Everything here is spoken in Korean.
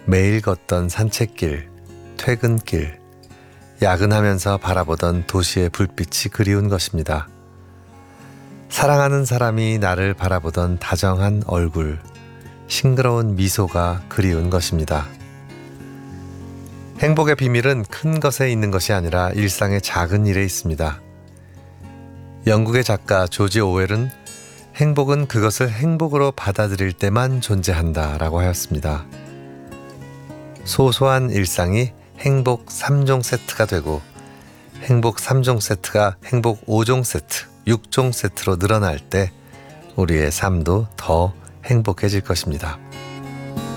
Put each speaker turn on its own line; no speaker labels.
매일 걷던 산책길, 퇴근길, 야근하면서 바라보던 도시의 불빛이 그리운 것입니다. 사랑하는 사람이 나를 바라보던 다정한 얼굴, 싱그러운 미소가 그리운 것입니다. 행복의 비밀은 큰 것에 있는 것이 아니라 일상의 작은 일에 있습니다. 영국의 작가 조지 오웰은 행복은 그것을 행복으로 받아들일 때만 존재한다라고 하였습니다. 소소한 일상이 행복 3종 세트가 되고 행복 3종 세트가 행복 5종 세트, 6종 세트로 늘어날 때 우리의 삶도 더 행복해질 것입니다.